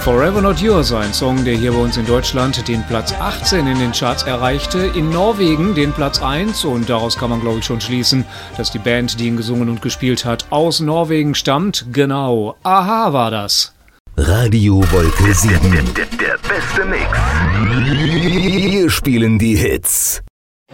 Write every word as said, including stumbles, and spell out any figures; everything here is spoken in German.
Forever Not Yours, ein Song, der hier bei uns in Deutschland den Platz achtzehn in den Charts erreichte, in Norwegen den Platz eins und daraus kann man, glaube ich, schon schließen, dass die Band, die ihn gesungen und gespielt hat, aus Norwegen stammt. Genau, A-ha war das. Radio Wolke sieben. Der, der, der beste Mix. Wir spielen die Hits.